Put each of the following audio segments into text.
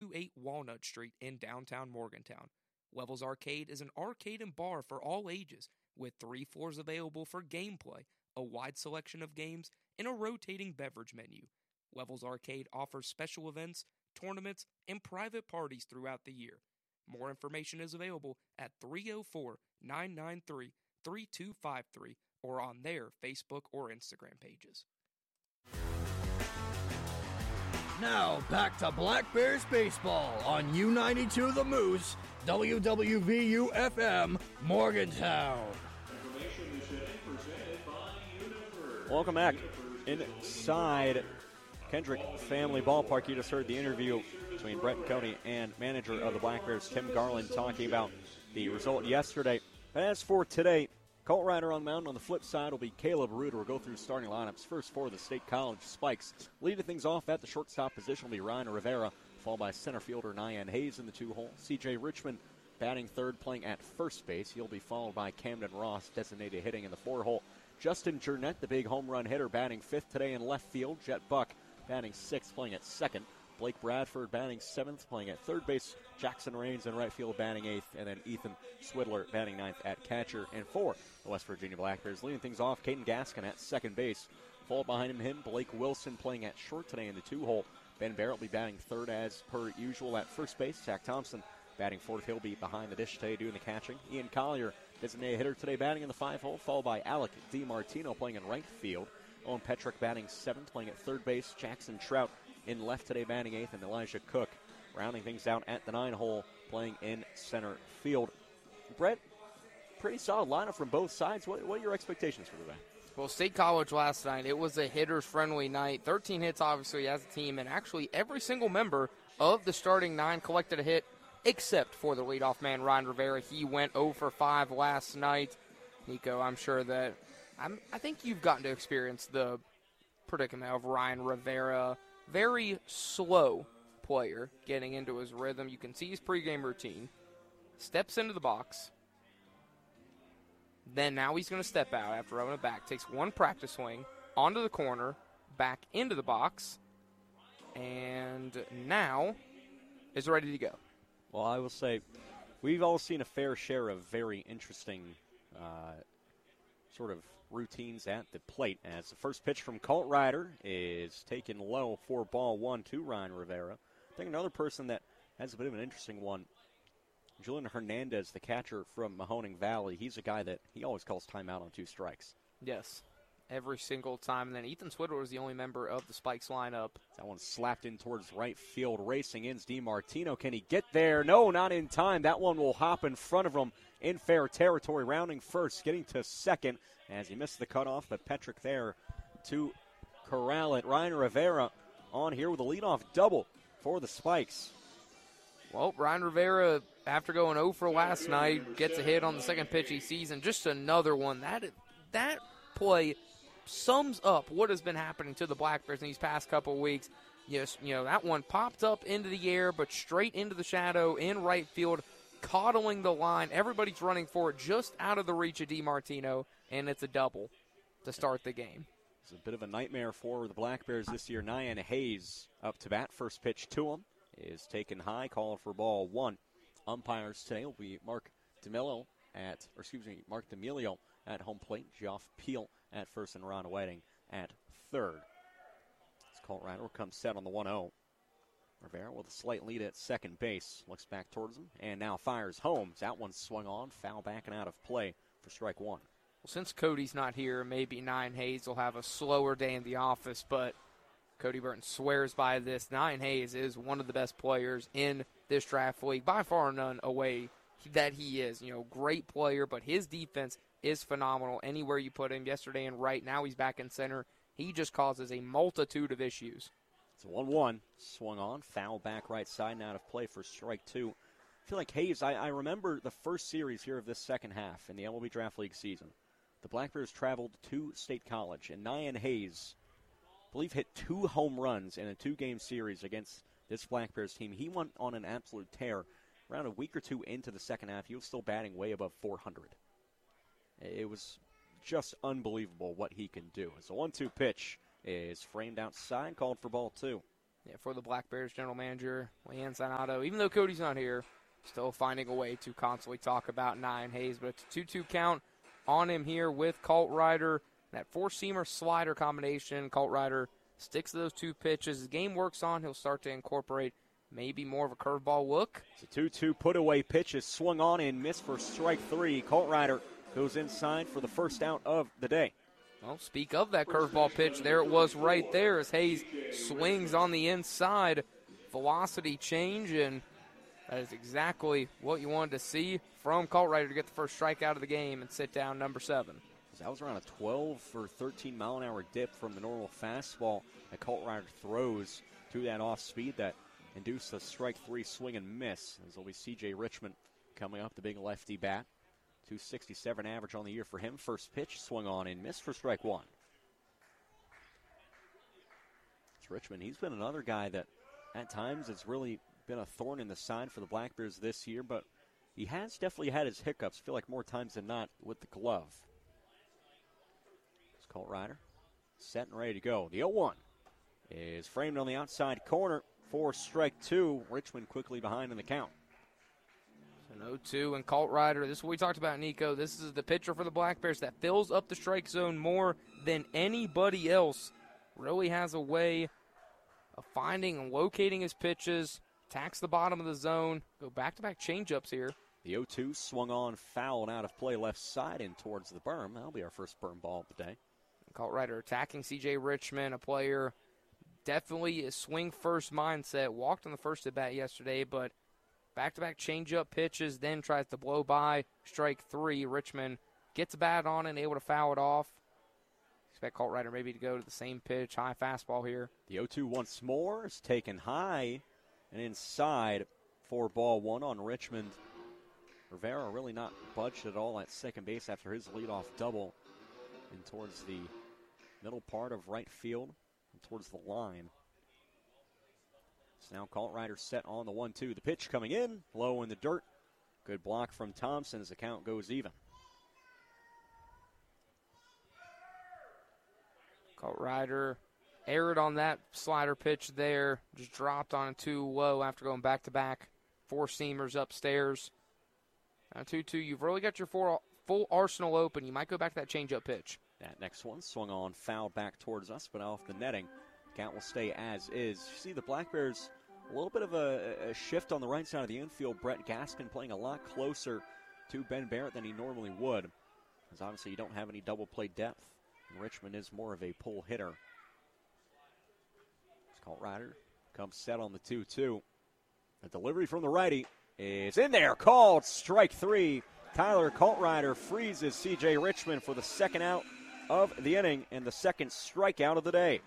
128 Walnut Street in downtown Morgantown. Levels Arcade is an arcade and bar for all ages, with 3 floors available for gameplay, a wide selection of games, and a rotating beverage menu. Levels Arcade offers special events, tournaments, and private parties throughout the year. More information is available at 304-993-3253 or on their Facebook or Instagram pages. Now, back to Black Bears baseball on U92 The Moose, WWVU-FM, Morgantown. Welcome back inside Kendrick Family Ballpark. You just heard the interview between Brett and Cody and manager of the Black Bears, Tim Garland, talking about the result yesterday. But as for today, Colt Ryder on the mound. On the flip side will be Caleb Reuter. We'll go through starting lineups. First for the State College Spikes. Leading things off at the shortstop position will be Ryan Rivera, followed by center fielder Nyan Hayes in the 2-hole. C.J. Richmond batting third, playing at first base. He'll be followed by Camden Ross, designated hitting in the 4-hole. Justin Jurnett, the big home run hitter, batting fifth today in left field. Jet Buck batting sixth, playing at second. Blake Bradford batting seventh, playing at third base. Jackson Raines in right field batting eighth. And then Ethan Swidler batting ninth at catcher. And for the West Virginia Black Bears, leading things off, Caden Gaskin at second base. Followed behind him, Blake Wilson playing at short today in the 2-hole. Ben Barrett will be batting third as per usual at first base. Zach Thompson batting fourth. He'll be behind the dish today doing the catching. Ian Collier, designated hitter today, batting in the 5-hole. Followed by Alec DiMartino playing in right field. Owen Petrick batting seventh, playing at third base. Jackson Trout in left today, batting eighth. And Elijah Cook rounding things out at the 9-hole, playing in center field. Brett, pretty solid lineup from both sides. What are your expectations for today? Well, State College last night, it was a hitters-friendly night. 13 hits, obviously, as a team, and actually every single member of the starting 9 collected a hit, except for the leadoff man, Ryan Rivera. He went 0 for 5 last night. Nico, I'm sure that I think you've gotten to experience the predicament of Ryan Rivera. Very slow player getting into his rhythm. You can see his pregame routine. Steps into the box. Then now he's going to step out after running it back. Takes one practice swing onto the corner, back into the box, and now is ready to go. Well, I will say we've all seen a fair share of very interesting sort of routines at the plate, as the first pitch from Colt Ryder is taken low for ball one to Ryan Rivera. I think another person that has a bit of an interesting one, Julian Hernandez, the catcher from Mahoning Valley. He's a guy that he always calls timeout on 2 strikes. Yes, every single time. And then Ethan Swidler was the only member of the Spikes lineup. That one slapped in towards right field. Racing in's DiMartino. Can he get there? No, not in time. That one will hop in front of him in fair territory. Rounding first, getting to second as he missed the cutoff. But Petrick there to corral it. Ryan Rivera on here with a leadoff double for the Spikes. Well, Ryan Rivera, after going 0 for last night, gets a hit on the second pitch he sees, and just another one. That play sums up what has been happening to the Black Bears in these past couple of weeks. Yes, that one popped up into the air, but straight into the shadow in right field, coddling the line. Everybody's running for it, just out of the reach of DiMartino, and it's a double to start the game. It's a bit of a nightmare for the Black Bears this year. Nyan Hayes up to bat. First pitch to him is taken high, calling for ball one. Umpires today will be Mark D'Amelio at home plate, Geoff Peel at first, and Ron Wedding at third. As Colt Ryder comes set on the 1-0. Rivera with a slight lead at second base. Looks back towards him and now fires home. That one swung on, foul back and out of play for strike one. Well, since Cody's not here, maybe Nyan Hayes will have a slower day in the office, but Cody Burton swears by this. Nyan Hayes is one of the best players in this draft league, by far none away that he is. Great player, but his defense is phenomenal anywhere you put him. Yesterday in right, now he's back in center. He just causes a multitude of issues. It's a 1-1. Swung on, foul back right side and out of play for strike two. I feel like Hayes, I remember the first series here of this second half in the MLB Draft League season. The Black Bears traveled to State College, and Nyan Hayes, I believe, hit 2 home runs in a 2-game series against this Black Bears team. He went on an absolute tear. Around a week or two into the second half, he was still batting way above 400. It was just unbelievable what he can do. As a 1-2 pitch is framed outside, called for ball two. Yeah, for the Black Bears general manager, Leanne Zanato, even though Cody's not here, still finding a way to constantly talk about Nyan Hayes. But it's a 2-2 count on him here with Colt Ryder. That four-seamer slider combination, Colt Ryder sticks to those two pitches. As the game works on, he'll start to incorporate maybe more of a curveball look. It's a 2-2 put-away pitch is swung on and missed for strike three. Colt Ryder goes inside for the first out of the day. Well, speak of that curveball pitch, there it was right there as Hayes swings on the inside. Velocity change, and that is exactly what you wanted to see from Colt Ryder to get the first strikeout of the game and sit down number 7. That was around a 12 or 13 mile an hour dip from the normal fastball that Colt Ryder throws to that off speed that induced a strike three swing and miss. As will be C.J. Richmond coming up, the big lefty bat. 267 average on the year for him. First pitch swung on and missed for strike one. It's Richmond. He's been another guy that at times has really been a thorn in the side for the Black Bears this year, but he has definitely had his hiccups. I feel like more times than not with the glove. It's Colt Ryder set and ready to go. The 0-1 is framed on the outside corner for strike two. Richmond quickly behind in the count. An 0-2 and Colt Ryder. This is what we talked about, Nico. This is the pitcher for the Black Bears that fills up the strike zone more than anybody else. Really has a way of finding and locating his pitches. Attacks the bottom of the zone. Go back-to-back changeups here. The 0-2 swung on, foul and out of play left side and towards the berm. That'll be our first berm ball of the day. Colt Ryder attacking C.J. Richmond, a player definitely a swing-first mindset. Walked on the first at bat yesterday, but back-to-back changeup pitches, then tries to blow by. Strike three. Richmond gets a bat on and able to foul it off. Expect Colt Ryder maybe to go to the same pitch, high fastball here. The 0-2 once more is taken high and inside for ball one on Richmond. Rivera really not budged at all at second base after his leadoff double and towards the middle part of right field and towards the line. So now Colt Ryder set on the 1-2. The pitch coming in, low in the dirt. Good block from Thompson as the count goes even. Colt Ryder erred on that slider pitch there. Just dropped on it too low after going back-to-back. Four-seamers upstairs. Now 2-2, you've really got your full arsenal open. You might go back to that changeup pitch. That next one swung on, fouled back towards us, but off the netting. Count will stay as is. You see the Black Bears, a little bit of a shift on the right side of the infield. Brett Gaskin playing a lot closer to Ben Barrett than he normally would. Because obviously you don't have any double play depth. And Richmond is more of a pull hitter. It's Colt Ryder. Comes set on the 2-2. The delivery from the righty is in there. Called strike three. Tyler Colt Ryder freezes C.J. Richmond for the second out of the inning and the second strikeout of the day.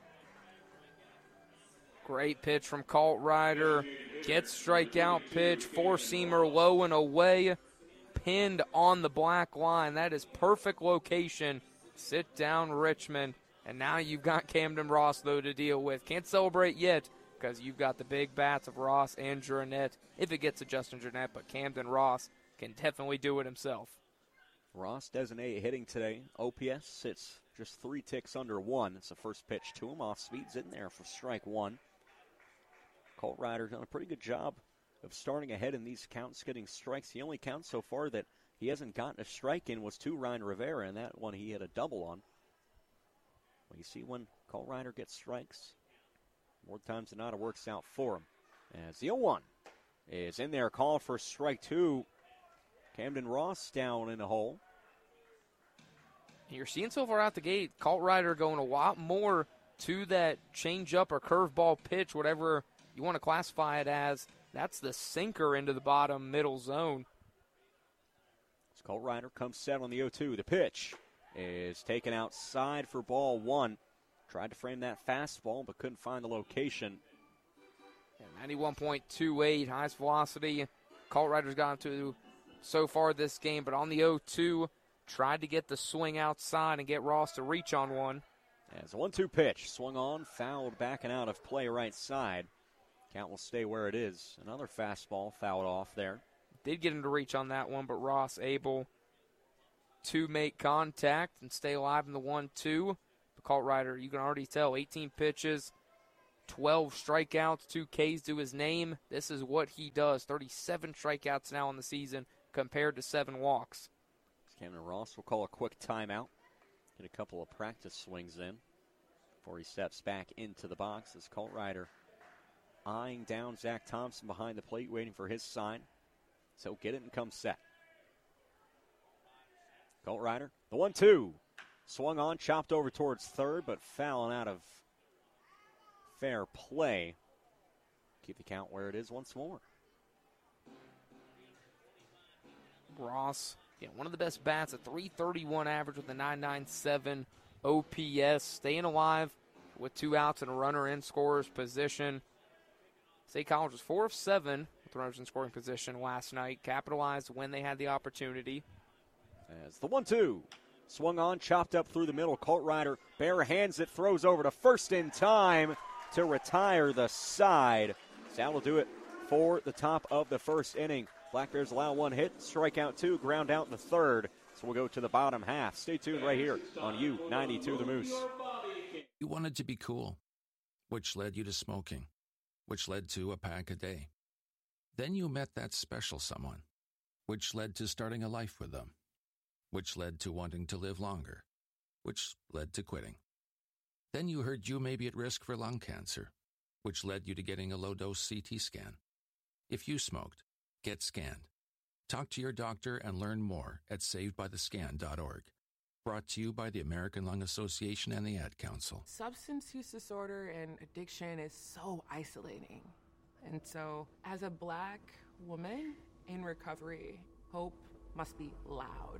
Great pitch from Colt Ryder. Gets strikeout pitch. Four-seamer low and away. Pinned on the black line. That is perfect location. Sit down, Richmond. And now you've got Camden Ross, though, to deal with. Can't celebrate yet because you've got the big bats of Ross and Jurnett. If it gets to Justin Jurnett, but Camden Ross can definitely do it himself. Ross designated hitting today. OPS sits just 3 ticks under 1. It's the first pitch to him. Off speed's in there for strike one. Colt Ryder's done a pretty good job of starting ahead in these counts, getting strikes. The only count so far that he hasn't gotten a strike in was to Ryan Rivera, and that one he had a double on. Well, you see when Colt Ryder gets strikes, more times than not it works out for him. As the 0-1 is in there, called for strike two. Camden Ross down in the hole. You're seeing so far out the gate, Colt Ryder going a lot more to that changeup or curveball pitch, whatever you want to classify it as. That's the sinker into the bottom middle zone. As Colt Ryder comes set on the 0-2. The pitch is taken outside for ball one. Tried to frame that fastball, but couldn't find the location. 91.28, highest velocity. Colt Ryder's gotten to so far this game, but on the 0-2, tried to get the swing outside and get Ross to reach on one. As a 1-2 pitch, swung on, fouled back and out of play right side. Count will stay where it is. Another fastball fouled off there. Did get him to reach on that one, but Ross able to make contact and stay alive in the 1-2. But Colt Ryder, you can already tell, 18 pitches, 12 strikeouts, 2 Ks to his name. This is what he does. 37 strikeouts now in the season compared to 7 walks. Cameron Ross will call a quick timeout. Get a couple of practice swings in before he steps back into the box as Colt Ryder eyeing down Zach Thompson behind the plate, waiting for his sign. So get it and come set. Colt Ryder, the 1-2. Swung on, chopped over towards third, but fouling out of fair play. Keep the count where it is once more. Ross, one of the best bats, a .331 average with a .997 OPS, staying alive with 2 outs and a runner in scorer's position. State College was 4 of 7 with runners in scoring position last night. Capitalized when they had the opportunity. As the 1-2 swung on, chopped up through the middle. Colt Ryder bare hands it, throws over to first in time to retire the side. So that will do it for the top of the first inning. Black Bears allow 1 hit, strikeout 2, ground out in the third. So we'll go to the bottom half. Stay tuned right here on U92 The Moose. You wanted to be cool, which led you to smoking, which led to a pack a day. Then you met that special someone, which led to starting a life with them, which led to wanting to live longer, which led to quitting. Then you heard you may be at risk for lung cancer, which led you to getting a low-dose CT scan. If you smoked, get scanned. Talk to your doctor and learn more at savedbythescan.org. Brought to you by the American Lung Association and the Ad Council. Substance use disorder and addiction is so isolating. And so, as a Black woman in recovery, hope must be loud.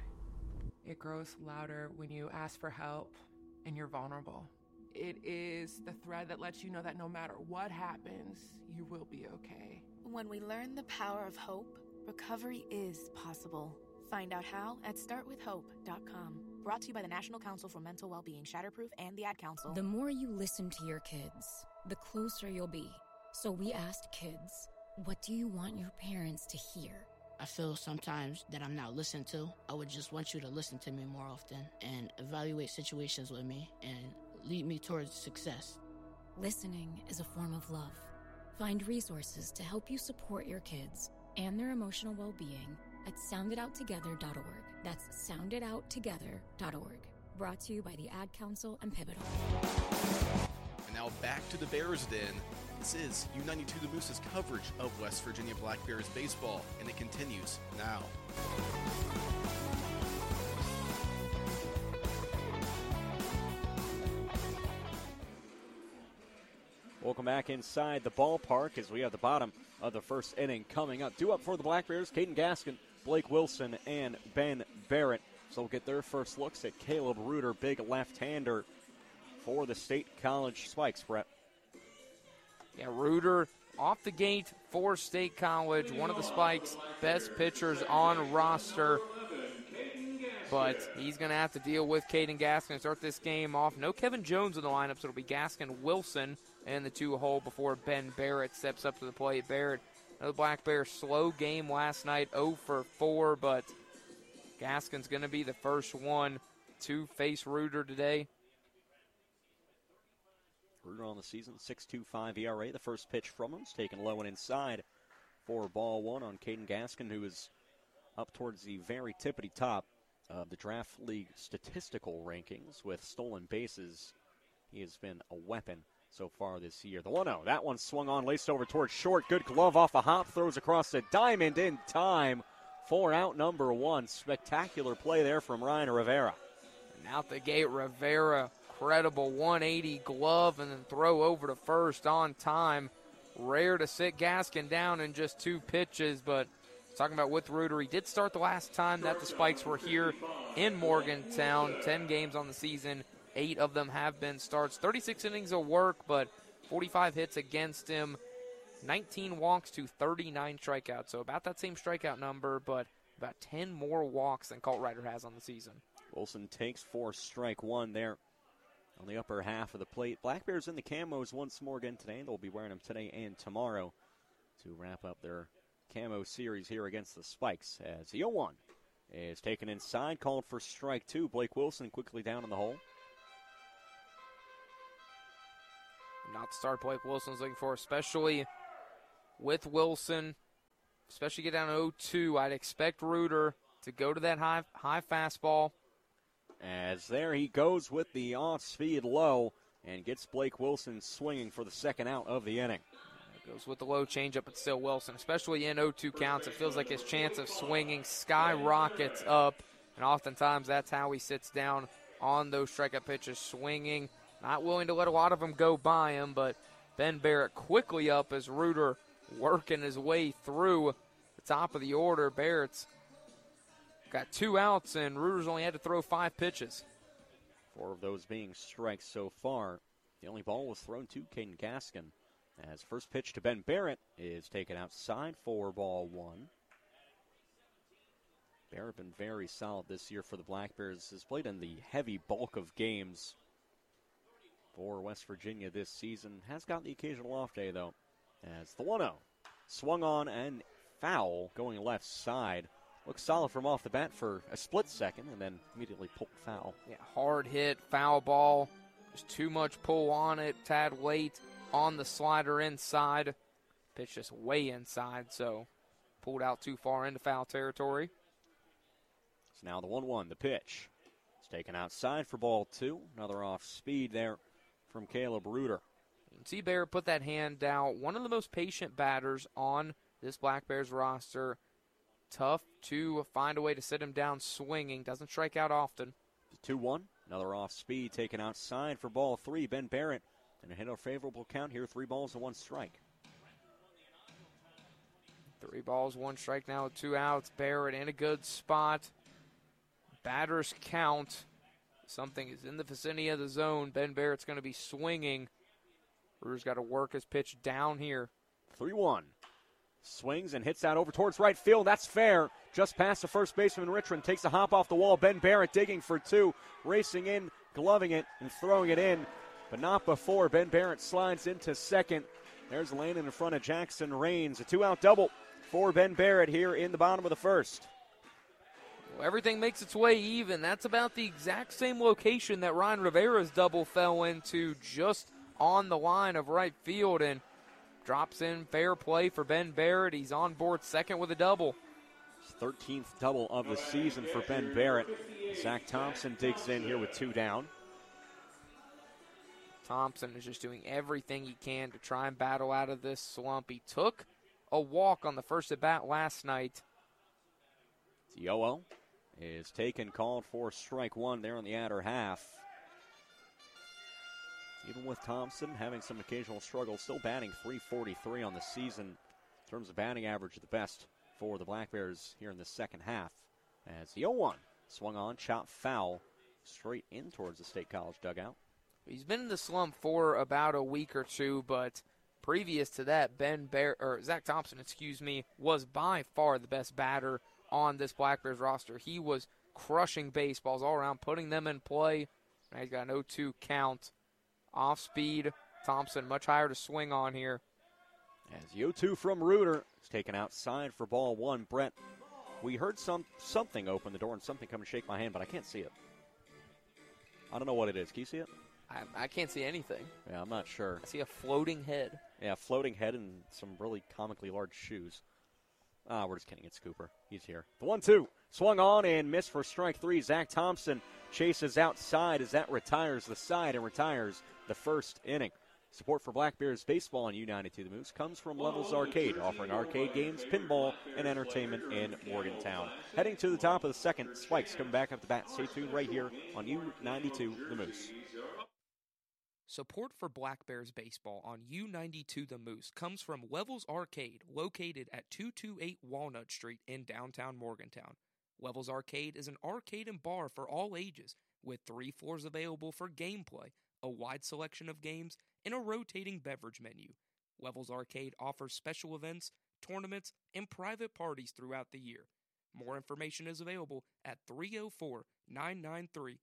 It grows louder when you ask for help and you're vulnerable. It is the thread that lets you know that no matter what happens, you will be okay. When we learn the power of hope, recovery is possible. Find out how at startwithhope.com. Brought to you by the National Council for Mental Wellbeing, Shatterproof, and the Ad Council. The more you listen to your kids, the closer you'll be. So we asked kids, what do you want your parents to hear? I feel sometimes that I'm not listened to. I would just want you to listen to me more often and evaluate situations with me and lead me towards success. Listening is a form of love. Find resources to help you support your kids and their emotional well-being at sounditouttogether.org. That's sounditouttogether.org. Brought to you by the Ad Council and Pivotal. And now back to the Bears Den. This is U92 The Moose's coverage of West Virginia Black Bears baseball, and it continues now. Welcome back inside the ballpark as we have the bottom of the first inning coming up. Due up for the Black Bears, Caden Gaskin, Blake Wilson, and Ben Barrett. So we'll get their first looks at Caleb Reuter, big left-hander for the State College Spikes, Brett. Yeah, Reuter off the gate for State College, one of the Spikes' best pitchers on roster. But he's going to have to deal with Caden Gaskin to start this game off. No Kevin Jones in the lineup, so it'll be Gaskin, Wilson in the 2-hole before Ben Barrett steps up to the plate. Barrett, another Black Bears slow game last night, 0 for 4, but Gaskin's going to be the first one to face Reuter today. Reuter on the season, 6.25 ERA. The first pitch from him is taken low and inside for ball 1 on Caden Gaskin, who is up towards the very tippity top of the Draft League statistical rankings with stolen bases. He has been a weapon so far this year. The 1-0, that one swung on, laced over towards short. Good glove off a hop, throws across the diamond in time for out number 1. Spectacular play there from Ryan Rivera. And out the gate, Rivera, incredible 180 glove and then throw over to first on time. Rare to sit Gaskin down in just 2 pitches, but talking about with Reuter, he did start the last time that the Spikes were here in Morgantown. 10 games on the season, 8 of them have been starts. 36 innings of work, but 45 hits against him. 19 walks to 39 strikeouts, so about that same strikeout number, but about 10 more walks than Colt Ryder has on the season. Wilson takes 4, strike 1 there on the upper half of the plate. Black Bears in the camos once more again today. They'll be wearing them today and tomorrow to wrap up their camo series here against the Spikes. As the 0-1 is taken inside, called for strike 2. Blake Wilson quickly down in the hole. Not the start Blake Wilson's looking for, especially with Wilson, especially get down to 0-2. I'd expect Reuter to go to that high fastball. As there he goes with the off-speed low and gets Blake Wilson swinging for the second out of the inning. Goes with the low changeup, but still Wilson, especially in 0-2 counts. It feels like his chance of swinging skyrockets up, and oftentimes that's how he sits down on those strikeout pitches, swinging. Not willing to let a lot of them go by him, but Ben Barrett quickly up as Reuter working his way through the top of the order. Barrett's got 2 outs, and Reuter's only had to throw 5 pitches. 4 of those being strikes so far. The only ball was thrown to Caden Gaskin. As first pitch to Ben Barrett is taken outside for ball 1. Barrett been very solid this year for the Black Bears. Has played in the heavy bulk of games for West Virginia this season. Has got the occasional off day, though. As the 1-0 swung on and foul going left side. Looks solid from off the bat for a split second and then immediately pulled foul. Yeah, hard hit, foul ball. There's too much pull on it. Tad late on the slider inside. Pitch just way inside, so pulled out too far into foul territory. It's now the 1-1, the pitch. It's taken outside for ball 2. Another off speed there from Caleb Reuter. You can see Barrett put that hand down. One of the most patient batters on this Black Bears roster. Tough to find a way to sit him down swinging. Doesn't strike out often. 2-1. Another off speed taken outside for ball 3. Ben Barrett. And a hit a favorable count here. 3 balls and 1 strike. 3 balls, 1 strike now with 2 outs. Barrett in a good spot. Batters count. Something is in the vicinity of the zone. Ben Barrett's going to be swinging. Reuter's got to work his pitch down here. 3-1. Swings and hits that over towards right field. That's fair. Just past the first baseman, Richmond takes a hop off the wall. Ben Barrett digging for 2. Racing in, gloving it, and throwing it in. But not before Ben Barrett slides into second. There's Landon in front of Jackson Rains. A 2-out double for Ben Barrett here in the bottom of the first. Well, everything makes its way even. That's about the exact same location that Ryan Rivera's double fell into, just on the line of right field, and drops in fair play for Ben Barrett. He's on board second with a double. His 13th double of the season for Ben Barrett. Zach Thompson digs in here with 2 down. Thompson is just doing everything he can to try and battle out of this slump. He took a walk on the first at-bat last night. The 0-0 is taken, called for strike 1 there on the outer half. Even with Thompson having some occasional struggles, still batting .343 on the season in terms of batting average, the best for the Black Bears here in the second half. As the 0-1 swung on, chopped foul, straight in towards the State College dugout. He's been in the slump for about a week or 2, but previous to that, Zach Thompson, was by far the best batter on this Black Bears roster. He was crushing baseballs all around, putting them in play. Now he's got an 0-2 count. Off speed, Thompson much higher to swing on here. As the 0-2 from Reuter is taken outside for ball 1. Brett, we heard something open the door and something come and shake my hand, but I can't see it. I don't know what it is. Can you see it? I can't see anything. Yeah, I'm not sure. I see a floating head. Yeah, floating head and some really comically large shoes. We're just kidding. It's Cooper. He's here. The 1-2 swung on and missed for strike 3. Zach Thompson chases outside as that retires the side and retires the first inning. Support for Black Bears baseball on U92 The Moose comes from Levels Arcade, offering arcade games, pinball, and entertainment in Morgantown. Heading to the top of the second, Spikes coming back up the bat. Stay tuned right here on U92 The Moose. Support for Black Bears baseball on U92 The Moose comes from Levels Arcade, located at 228 Walnut Street in downtown Morgantown. Levels Arcade is an arcade and bar for all ages, with 3 floors available for gameplay, a wide selection of games, and a rotating beverage menu. Levels Arcade offers special events, tournaments, and private parties throughout the year. More information is available at 304-993-3253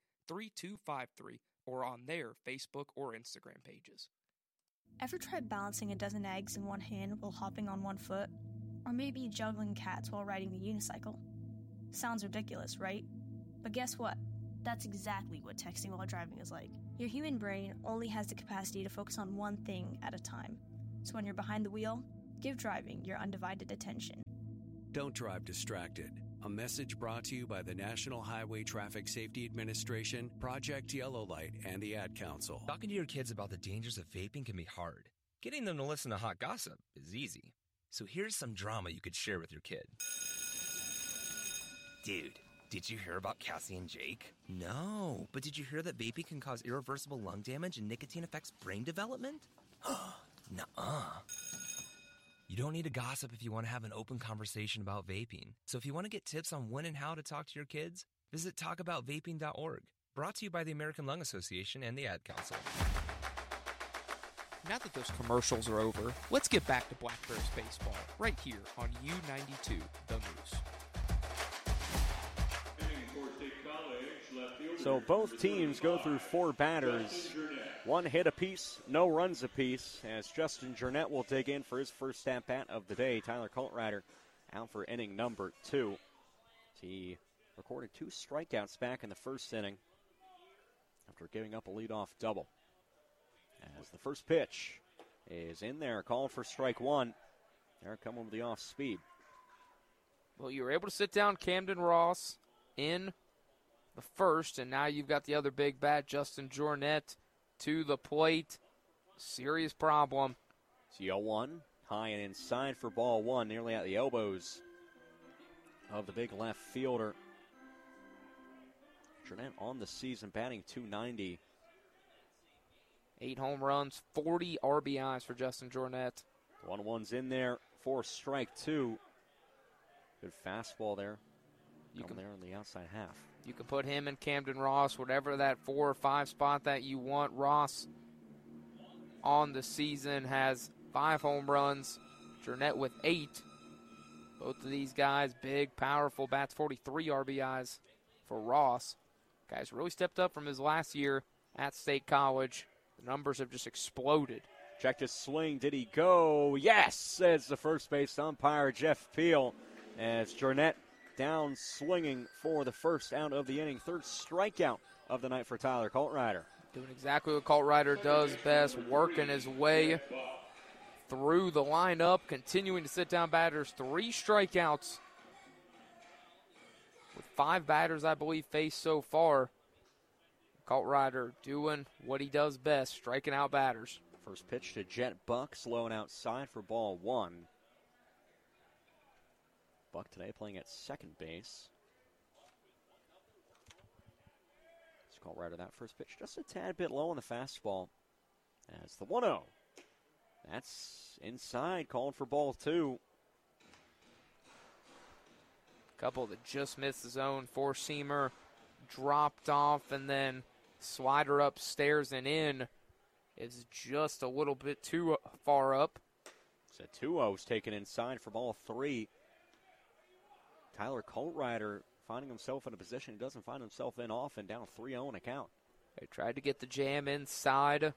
or on their Facebook or Instagram pages. Ever tried balancing a dozen eggs in one hand while hopping on one foot? Or maybe juggling cats while riding the unicycle? Sounds ridiculous, right? But guess what? That's exactly what texting while driving is like. Your human brain only has the capacity to focus on one thing at a time. So when you're behind the wheel, give driving your undivided attention. Don't drive distracted. A message brought to you by the National Highway Traffic Safety Administration, Project Yellow Light, and the Ad Council. Talking to your kids about the dangers of vaping can be hard. Getting them to listen to hot gossip is easy. So here's some drama you could share with your kid. Dude, did you hear about Cassie and Jake? No, but did you hear that vaping can cause irreversible lung damage and nicotine affects brain development? Nuh-uh. You don't need to gossip if you want to have an open conversation about vaping. So if you want to get tips on when and how to talk to your kids, visit talkaboutvaping.org. Brought to you by the American Lung Association and the Ad Council. Now that those commercials are over, let's get back to Black Bears baseball, right here on U92 The Moose. So both teams go through 4 batters, 1 hit apiece, no runs apiece, as Justin Jurnett will dig in for his first at-bat of the day. Tyler Coltrider out for inning number 2. He recorded 2 strikeouts back in the first inning after giving up a leadoff double. As the first pitch is in there, called for strike 1. They're coming with the off speed. Well, you were able to sit down Camden Ross in the first, and now you've got the other big bat, Justin Jurnett, to the plate. Serious problem. It's 0-1, high and inside for ball 1, nearly at the elbows of the big left fielder. Jurnett on the season, batting .290. 8 home runs, 40 RBIs for Justin Jurnett. 1-1's in there for strike 2. Good fastball there. You can there on the outside half. You can put him and Camden Ross, whatever that 4 or 5 spot that you want. Ross on the season has 5 home runs. Jurnett with 8. Both of these guys, big, powerful bats, 43 RBIs for Ross. Guys really stepped up from his last year at State College. The numbers have just exploded. Checked his swing. Did he go? Yes, says the first base umpire, Jeff Peel, as Jurnett down swinging for the first out of the inning. 3rd strikeout of the night for Tyler Coltrider. Doing exactly what Coltrider does best, working his way through the lineup, continuing to sit down batters. 3 strikeouts with 5 batters, I believe, faced so far. Coltrider doing what he does best, striking out batters. First pitch to Jet Buck, slow and outside for ball 1. Buck today playing at second base. Let's call right to that first pitch. Just a tad bit low on the fastball. As the 1-0. That's inside, called for ball 2. Couple that just missed the zone. 4-seamer dropped off, and then slider upstairs and in is just a little bit too far up. So 2-0's taken inside for ball 3. Tyler Coltrider finding himself in a position he doesn't find himself in often, down 3-0 in a count. They tried to get the jam inside.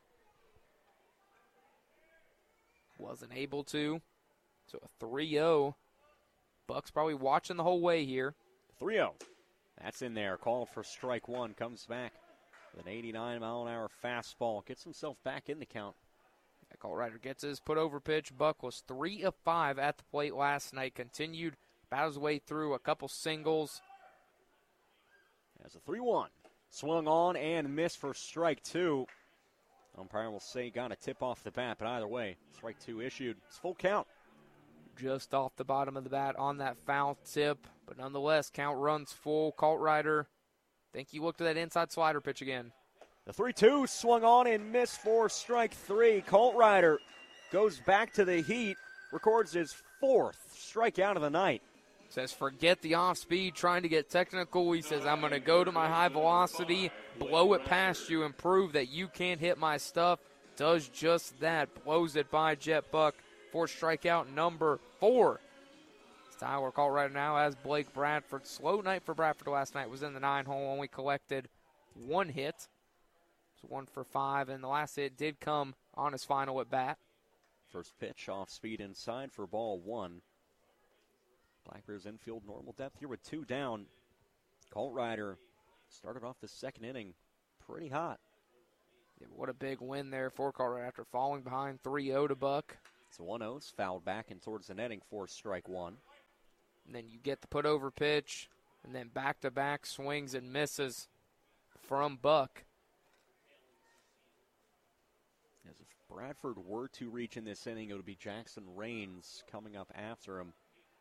Wasn't able to. So a 3-0. Buck's probably watching the whole way here. 3-0. That's in there. Call for strike 1. Comes back with an 89-mile-an-hour fastball. Gets himself back in the count. Coltrider gets his put-over pitch. Buck was 3 of 5 at the plate last night. Continued, battles his way through a couple singles. As a 3-1. Swung on and missed for strike 2. Umpire will say got a tip off the bat, but either way, strike 2 issued. It's full count. Just off the bottom of the bat on that foul tip, but nonetheless, count runs full. Coltrider, think he looked at that inside slider pitch again. The 3-2 swung on and missed for strike 3. Coltrider goes back to the heat, records his 4th strikeout of the night. Says, forget the off-speed, trying to get technical. He says, I'm going to go to my high velocity, blow it past you, and prove that you can't hit my stuff. Does just that. Blows it by Jet Buck for strikeout number 4. Tyler Coltrider now has Blake Bradford. Slow night for Bradford last night. Was in the 9-hole, only collected 1 hit. So 1 for 5, and the last hit did come on his final at bat. First pitch off speed inside for ball 1. Black Bears infield normal depth here with 2 down. Coltrider started off the second inning pretty hot. Yeah, what a big win there for Colorado after falling behind 3-0 to Buck. It's 1-0. It's fouled back and towards the netting for strike one. And then you get the put-over pitch, and then back-to-back swings and misses from Buck. As if Bradford were to reach in this inning, it would be Jackson Rains coming up after him.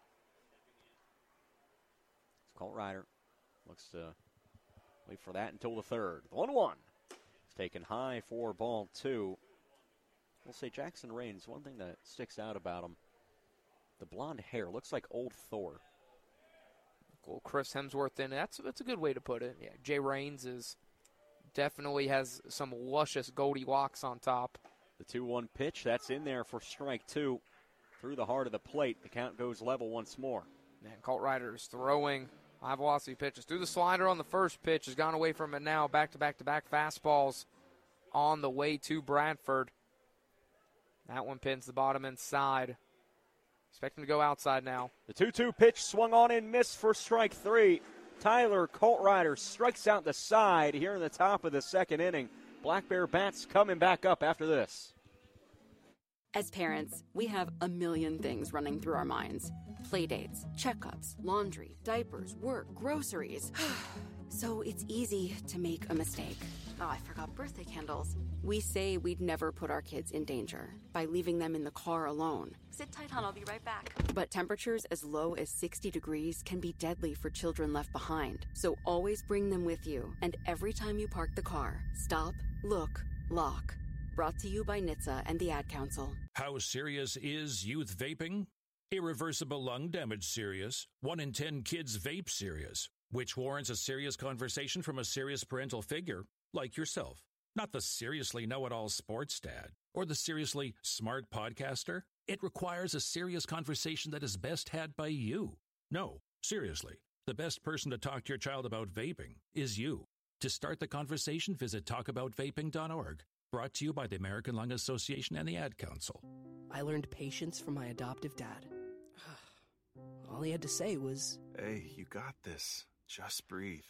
It's Colt Ryder. Looks to wait for that until the third. The 1-1. It's taken high for ball two. We'll say Jackson Rains, one thing that sticks out about him, the blonde hair looks like old Thor. Well, Chris Hemsworth in it. That's a good way to put it. Yeah, Jay Rains definitely has some luscious goldy locks on top. The 2-1 pitch, that's in there for strike two. Through the heart of the plate, the count goes level once more. And Colt Ryder is throwing high velocity pitches. Through the slider on the first pitch, has gone away from it now. Back-to-back fastballs on the way to Bradford. That one pins the bottom inside. Expect him to go outside now. The 2-2 pitch swung on and missed for strike three. Tyler Colt Ryder strikes out the side here in the top of the second inning. Black Bear bats coming back up after this. As parents, we have a million things running through our minds. Playdates, checkups, laundry, diapers, work, groceries. So it's easy to make a mistake. Oh, I forgot birthday candles. We say we'd never put our kids in danger by leaving them in the car alone. Sit tight, hon. I'll be right back. But temperatures as low as 60 degrees can be deadly for children left behind. So always bring them with you. And every time you park the car, stop, look, lock. Brought to you by NHTSA and the Ad Council. How serious is youth vaping? Irreversible lung damage serious. 1 in 10 kids vape serious, which warrants a serious conversation from a serious parental figure like yourself. Not the seriously know-it-all sports dad or the seriously smart podcaster. It requires a serious conversation that is best had by you. No, seriously, the best person to talk to your child about vaping is you. To start the conversation, visit talkaboutvaping.org. Brought to you by the American Lung Association and the Ad Council. I learned patience from my adoptive dad. All he had to say was, "Hey, you got this. Just breathe."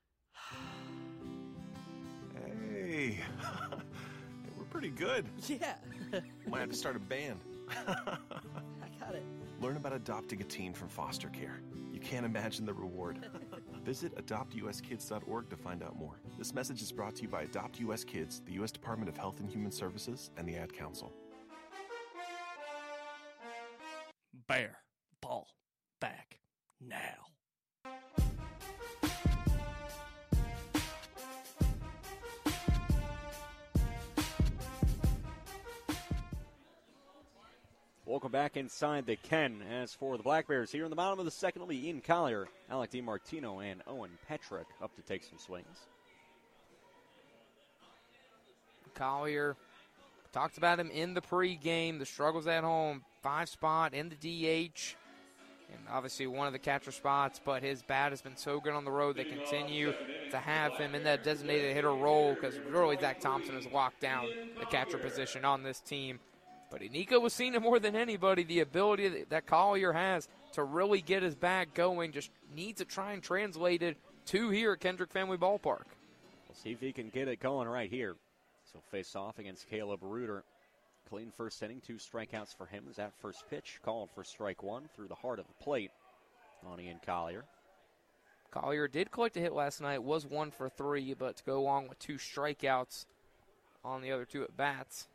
Hey, we're pretty good. Yeah. Might have to start a band. I got it. Learn about adopting a teen from foster care. You can't imagine the reward. Visit adoptuskids.org to find out more. This message is brought to you by Adopt US Kids, the U.S. Department of Health and Human Services, and the Ad Council. Bear ball back now. Welcome back inside the Ken. As for the Black Bears, here in the bottom of the second will be Ian Collier, Alec DiMartino, and Owen Petrick up to take some swings. Collier, talked about him in the pregame, the struggles at home, 5 spot in the DH, and obviously one of the catcher spots, but his bat has been so good on the road they continue to have him in that designated hitter role because really Zach Thompson has locked down the catcher position on this team. But Nico was seeing it more than anybody, the ability that Collier has to really get his bat going, just needs to try and translate it to here at Kendrick Family Ballpark. We'll see if he can get it going right here. So face off against Caleb Reuter. Clean first inning, 2 strikeouts for him as that first pitch called for strike one through the heart of the plate on Ian Collier. Collier did collect a hit last night, was 1 for 3, but to go along with 2 strikeouts on the other 2 at-bats.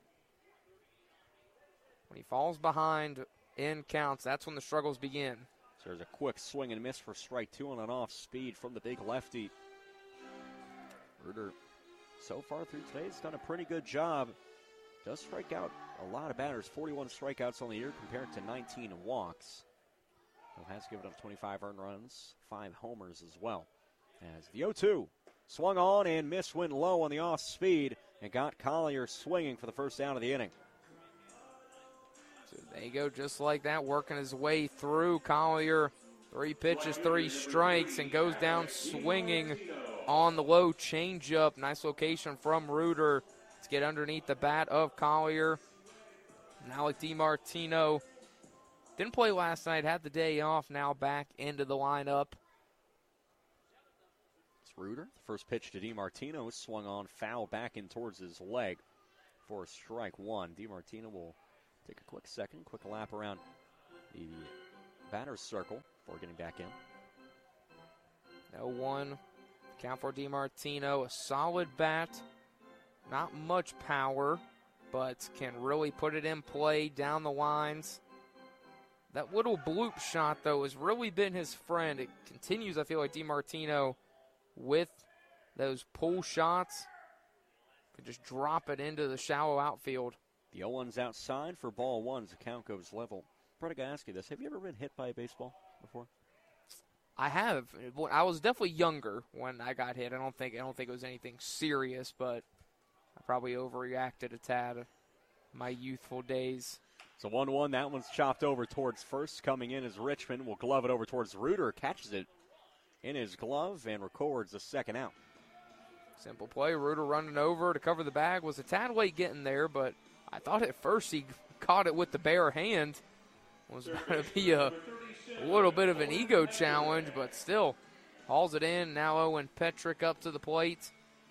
When he falls behind in counts, that's when the struggles begin. So there's a quick swing and miss for strike 2 on an off speed from the big lefty. Reuter, so far through today, has done a pretty good job. Does strike out a lot of batters, 41 strikeouts on the year compared to 19 walks. He has given up 25 earned runs, 5 homers as well. As the 0-2 swung on and missed, went low on the off speed and got Collier swinging for the first out of the inning. So there you go, just like that, working his way through. Collier, 3 pitches, 3 strikes, and goes down swinging on the low changeup. Nice location from Reuter to get underneath the bat of Collier. And Alec DiMartino didn't play last night, had the day off, now back into the lineup. It's Reuter. The first pitch to DiMartino swung on, foul back in towards his leg for strike one. DiMartino will take a quick lap around the batter's circle before getting back in. 0-1. Count for DiMartino. A solid bat. Not much power, but can really put it in play down the lines. That little bloop shot, though, has really been his friend. It continues, I feel like, DiMartino with those pull shots. Could just drop it into the shallow outfield. The 0-1's outside for ball one as the count goes level. Brett, I got to ask you this. Have you ever been hit by a baseball before? I have. I was definitely younger when I got hit. I don't think it was anything serious, but I probably overreacted a tad in my youthful days. So 1-1, that one's chopped over towards first. Coming in is Richmond. Will glove it over towards Reuter. Catches it in his glove and records the second out. Simple play. Reuter running over to cover the bag. Was a tad late getting there, but I thought at first he caught it with the bare hand. Was going to be a little bit of an ego challenge, but still hauls it in. Now Owen Petrick up to the plate.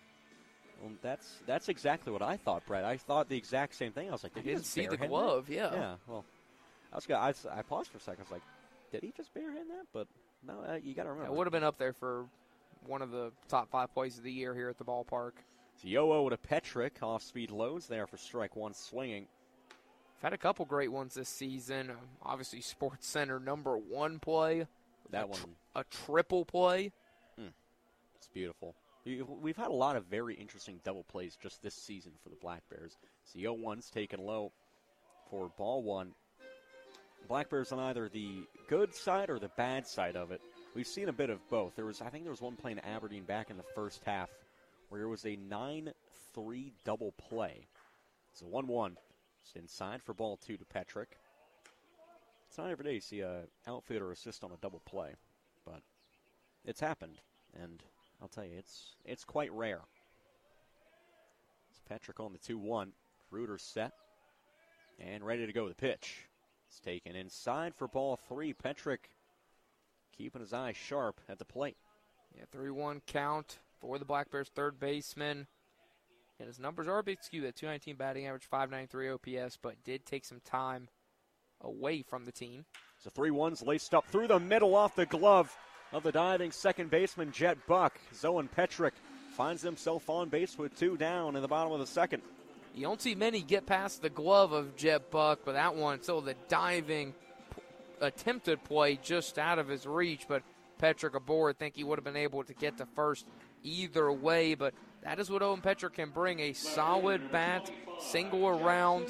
Well, that's exactly what I thought, Brett. I thought the exact same thing. I was like, I didn't see the glove, yeah. Yeah, well, I paused for a second. I was like, did he just barehand that? But no, you got to remember. It would have been up there for one of the top 5 plays of the year here at the ballpark. So 0-0 to Petrick. Off-speed lows there for strike one swinging. Had a couple great ones this season. Obviously, Sports Center #1 play. That one. A triple play. It's beautiful. We've had a lot of very interesting double plays just this season for the Black Bears. So 0-1's taken low for ball one. Black Bears on either the good side or the bad side of it. We've seen a bit of both. I think there was one play in Aberdeen back in the first half where it was a 9-3 double play. So 1-1. It's inside for ball two to Petrick. It's not every day you see an outfielder assist on a double play, but it's happened, and I'll tell you, it's quite rare. It's Petrick on the 2-1. Reuter set and ready to go with the pitch. It's taken inside for ball three. Petrick keeping his eyes sharp at the plate. Yeah, 3-1 count for the Black Bears third baseman. And his numbers are a bit skewed. That 219 batting average, 593 OPS, but did take some time away from the team. So 3-1's laced up through the middle off the glove of the diving second baseman, Jet Buck. Owen Petrick finds himself on base with 2 down in the bottom of the second. You don't see many get past the glove of Jet Buck, but that one, still the diving attempted play just out of his reach, but Petrick aboard. Think he would have been able to get to first either way, but that is what Owen Petrick can bring, a solid bat, single around,